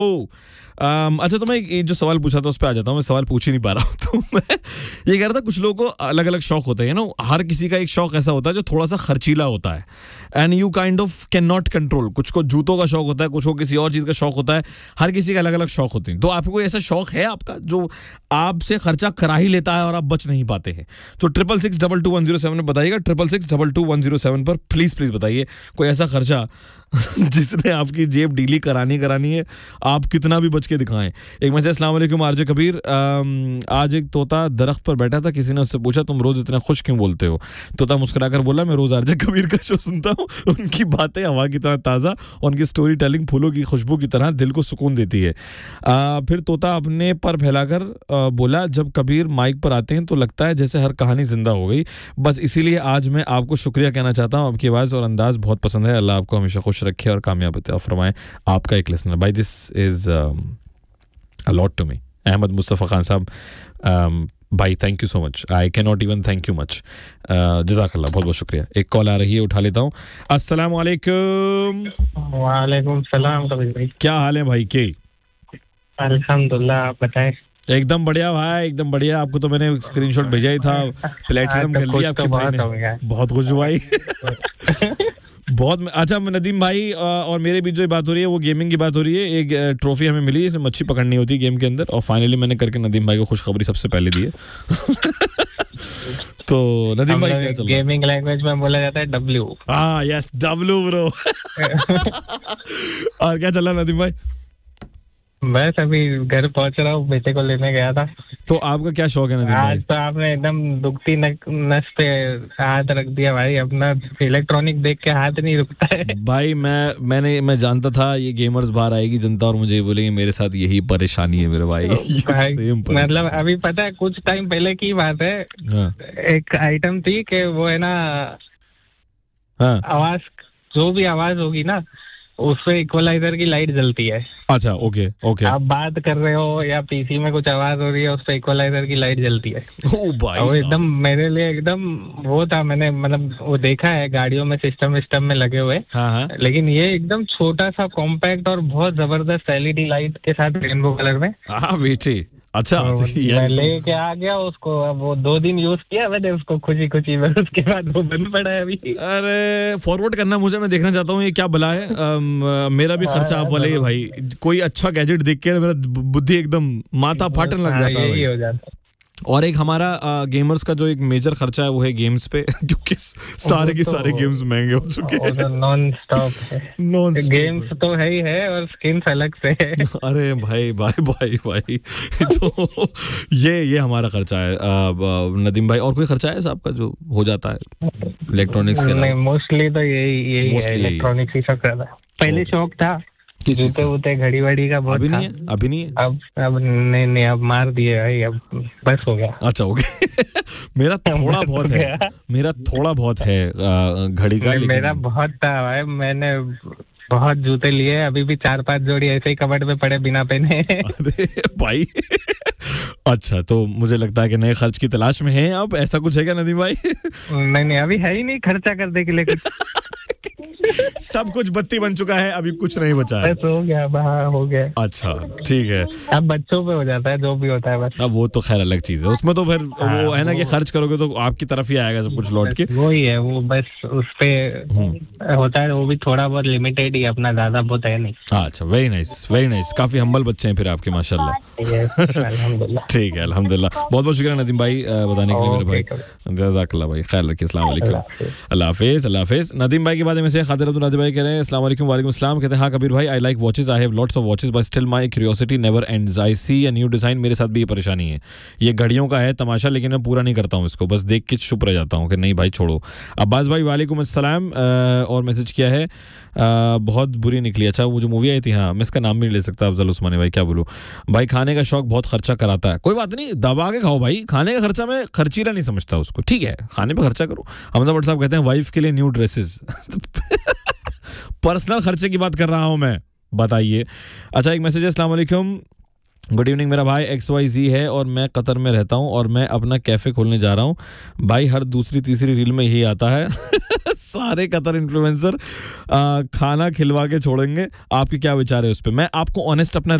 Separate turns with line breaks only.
अच्छा, तो मैं ये जो सवाल पूछा था उस पर आ जाता हूँ। मैं सवाल पूछ ही नहीं पा रहा हूँ तो मैं ये कह रहा था, कुछ लोगों को अलग अलग शौक होते हैं ना। हर किसी का एक शौक ऐसा होता है जो थोड़ा सा खर्चीला होता है, and you kind of can not control. कुछ को जूतों का शौक होता है, कुछ को किसी और चीज़ का शौक होता है। हर किसी का अलग अलग शौक होते हैं। तो आपको कोई ऐसा शौक है आपका जो आपसे खर्चा करा ही लेता है और आप बच नहीं पाते हैं? तो 666222107 में बताइएगा। 666222107 पर प्लीज़ बताइए कोई ऐसा खर्चा जिसने आपकी जेब डीली करानी है, आप कितना भी बच के दिखाएं। एक मैसेज, अस्सलाम वालेकुम आरजे कबीर, आज एक तोता दरख्त पर बैठा था, किसी ने उससे पूछा तुम रोज इतना खुश क्यों बोलते हो? तोता मुस्कुराकर बोला मैं रोज आरजे कबीर का शो सुनता हूँ, उनकी बातें हवा की तरह ताज़ा, उनकी स्टोरी टेलिंग फूलों की खुशबू की तरह दिल को सुकून देती है। फिर तोता अपने पर फैलाकर बोला जब कबीर माइक पर आते हैं तो लगता है जैसे हर कहानी जिंदा हो गई। बस इसीलिए आज मैं आपको शुक्रिया कहना चाहता हूँ, आपकी आवाज़ और अंदाज बहुत पसंद है। अल्लाह आपको हमेशा खुश रखे और कामयाब फरमाए। आपका एक लिसनर, भाई this is a lot to me. Ahmad Mustafa Khan साहब, भाई thank you so much, I can not even thank you much. जज़ाकल्लाह, बहुत बहुत शुक्रिया। एक कॉल आ रही है, उठा लेता हूँ। अस्सलाम वालेकुम।
वालेकुम सलाम कबीर भाई,
क्या हाल है भाई के?
अल्हम्दुलिल्लाह, आप बताएं।
एकदम बढ़िया भाई, एकदम बढ़िया। आपको तो मैंने स्क्रीनशॉट भेजा ही था, प्लेटिनम कर लिया आपके भाई ने, बहुत खुश हुआ बहुत। अच्छा नदीम भाई, और मेरे बीच जो बात हो रही है वो गेमिंग की बात हो रही है। एक ट्रॉफी हमें मिली, इसमें मच्छी पकड़नी होती है गेम के अंदर, और फाइनली मैंने करके नदीम भाई को खुशखबरी सबसे पहले दी है। तो नदीम भाई क्या चल रहा है?
गेमिंग लैंग्वेज में बोला जाता है डब्ल्यू।
हाँ यस, डब्ल्यू ब्रो। और क्या चल रहा है नदीम भाई?
बस अभी घर पहुंच रहा हूँ, बेटे को लेने गया था।
तो आपका क्या शौक है नदीम भाई?
आज तो आपने एकदम दुखती नस पे हाथ रख दिया भाई अपना। इलेक्ट्रॉनिक देख के हाथ नहीं रुकता है
भाई। मैं जानता था ये गेमर्स बाहर आएगी जनता और मुझे बोलेंगे मेरे साथ यही परेशानी है मेरे भाई।
मतलब अभी पता है कुछ टाइम पहले की बात है।
हाँ।
एक आइटम थी कि वो है ना,
हाँ।
आवाज, जो भी आवाज होगी ना उससे इक्वलाइजर की लाइट जलती है।
अच्छा ओके।
आप बात कर रहे हो या पीसी में कुछ आवाज हो रही है, उस पे इक्वलाइजर की लाइट जलती है।
ओ भाई,
वो एकदम मेरे लिए एकदम वो था। मैंने मतलब वो देखा है गाड़ियों में सिस्टम में लगे हुए।
हाँ।
लेकिन ये एकदम छोटा सा कॉम्पैक्ट और बहुत जबरदस्त एलईडी लाइट के साथ रेनबो कलर में।
हाँ बेटे, अच्छा
मैं लेके आ गया उसको। अब वो 2 दिन यूज किया मैंने उसको खुशी में, उसके बाद वो बंद पड़ा है अभी।
अरे फॉरवर्ड करना मुझे, मैं देखना चाहता हूँ ये क्या भला है। मेरा भी खर्चा आप वाले भाई। कोई अच्छा गैजेट देख के मेरा बुद्धि एकदम माथा फाटने लग जाता है।
यही हो जाता है।
और एक हमारा गेमर्स का जो एक मेजर खर्चा है वो है गेम्स पे, क्योंकि सारे के सारे गेम्स महंगे हो चुके हैं।
नॉन स्टॉप गेम्स तो है ही है, और स्किन्स अलग से है।
अरे भाई तो ये हमारा खर्चा है नदीम भाई। और कोई खर्चा है साहब का जो हो जाता है इलेक्ट्रॉनिक्स के?
नहीं, मोस्टली तो यही है, इलेक्ट्रॉनिक्स ही सब ज्यादा। पहले शौक था जूते घड़ी वड़ी का बहुत।
अभी नहीं है।
अब नहीं, अब मार दिए भाई, अब बस हो गया।
अच्छा हो गया। मेरा थोड़ा बहुत है घड़ी का।
मेरा बहुत था भाई, मैंने बहुत जूते लिए, अभी भी 4-5 जोड़ी ऐसे ही कबर्ड में पड़े बिना पहने।
अरे भाई, अच्छा तो मुझे लगता है कि नए खर्च की तलाश में हैं आप, ऐसा कुछ है क्या नदीम भाई?
नहीं, अभी है ही नहीं खर्चा करने के लिए।
सब कुछ बत्ती बन चुका है, अभी कुछ नहीं बचा है।
बस हो गया, हो गया।
अच्छा ठीक है।
अब बच्चों पे हो जाता है जो भी होता है बस।
अब वो तो खैर अलग चीज है, उसमें तो फिर वो है ना कि खर्च करोगे तो आपकी तरफ ही आएगा सब कुछ लौट के।
वो ही है, वो बस उस पे होता है, वो भी थोड़ा बहुत लिमिटेड ही, अपना ज्यादा बहुत है नहीं।
अच्छा वेरी नाइस। काफी हम्बल बच्चे हैं फिर आपके, माशाल्लाह।
अल्हम्दुलिल्लाह। ठीक है,
अल्हम्दुलिल्लाह। बहुत बहुत शुक्रिया नदीम भाई बताने के लिए मेरे भाई। जज़ाकल्लाह भाई, ख्याल रखिए। अस्सलाम वालेकुम, अल्लाह हाफिज़। नदीम भाई के बाद में से खातिर अब्दुल नादिर भाई कह रहे हैं अस्सलाम वालेकुम। वालेकुम अस्सलाम। कहते हैं हाँ कबीर भाई, I like watches, I have lots of watches but still my curiosity never ends. I C a new design. मेरे साथ भी ये परेशानी है, ये घड़ियों का है तमाशा, लेकिन मैं पूरा नहीं करता हूँ इसको, बस देख के चुप रह जाता हूँ कि नहीं भाई छोड़ो। अब्बास भाई वालेकुम अस्सलाम, और मैसेज किया है बहुत बुरी निकली। अच्छा वो जो मूवी आई थी, हाँ मैं इसका नाम भी नहीं ले सकता, अफजल उस्मानी भाई क्या बोलूँ भाई। खाने का शौक बहुत खर्चा कराता है, कोई बात नहीं दबा के खाओ भाई। खाने का खर्चा मैं खर्चीला नहीं समझता उसको, ठीक है खाने पे खर्चा करो। हमजा भट्ट साहब कहते हैं वाइफ के लिए न्यू ड्रेसेस। पर्सनल खर्चे की बात कर रहा हूं मैं, बताइए। अच्छा एक मैसेज है, अस्सलाम वालेकुम, गुड इवनिंग, मेरा भाई XYZ है और मैं कतर में रहता हूं और मैं अपना कैफे खोलने जा रहा हूं भाई। हर दूसरी तीसरी रील में यही आता है। सारे कतर इन्फ्लुएंसर खाना खिलवा के छोड़ेंगे। आपके क्या विचार है उस पर? मैं आपको ऑनेस्ट अपना